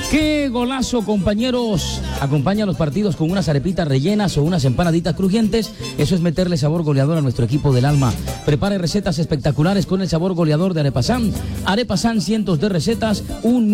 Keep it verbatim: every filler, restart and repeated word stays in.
¡Qué golazo, compañeros! Acompaña los partidos con unas arepitas rellenas o unas empanaditas crujientes. Eso es meterle sabor goleador a nuestro equipo del alma. Prepare recetas espectaculares con el sabor goleador de Arepasan. Arepasan, cientos de recetas, un